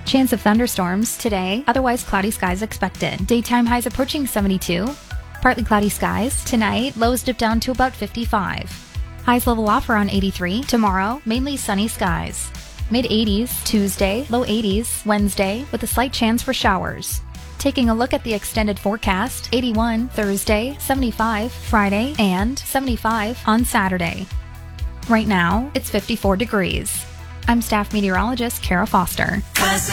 Chance of thunderstorms today, otherwise cloudy skies expected. Daytime highs approaching 72. Partly cloudy skies. Tonight, lows dip down to about 55. Highs level off around 83. Tomorrow, mainly sunny skies. Mid-80s Tuesday, low 80s Wednesday, with a slight chance for showers. Taking a look at the extended forecast, 81 Thursday, 75 Friday, and 75 on Saturday. Right now, it's 54 degrees. I'm staff meteorologist Kara Foster.